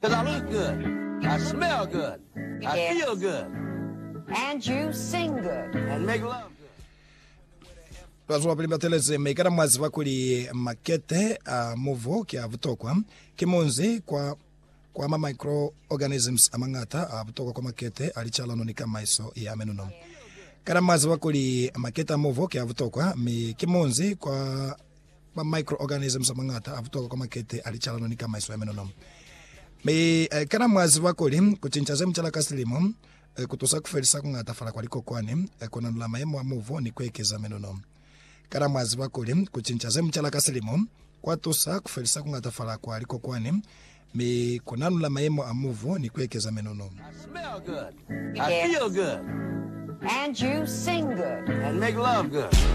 Because I look good, I smell good, I feel good. And you sing good. And make love good. Twazo prima teleze mekara mwazi bakuri makete movo kia vutokwa kimonzi kwa ma microorganisms amangata vutokwa kwa makete alichala nonika maiso ya menuno. Kara mwazi bakuri makete movo kia vutokwa mi kimonzi kwa ma microorganisms amangata vutokwa kwa makete alichala nonika maiso ya menuno. Me kara mwazi bakuri kuchinchaze mchala kasilimo kutosa kuferisa kungata fala kwa liko kwani kuna nula maemo wa movo ni kwekeza menuno. Kara mwazi bakuri kuchinchaze mchala kasilimo kwa tosa kuferisa kungata fala kwa liko kwani mi kuna nula maemo wa movo ni kwekeza menuno. I smell good, I feel good. And you sing good. And make love good.